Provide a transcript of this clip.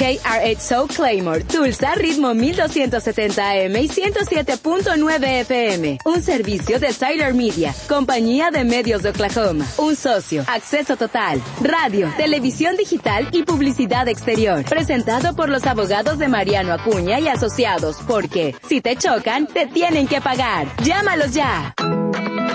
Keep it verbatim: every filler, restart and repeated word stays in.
K R H Soul Claymore, Tulsa, ritmo mil doscientos setenta A M y ciento siete punto nueve F M. Un servicio de Tyler Media, compañía de medios de Oklahoma. Un socio, acceso total, radio, televisión digital y publicidad exterior. Presentado por los abogados de Mariano Acuña y Asociados, porque si te chocan, te tienen que pagar. Llámalos ya.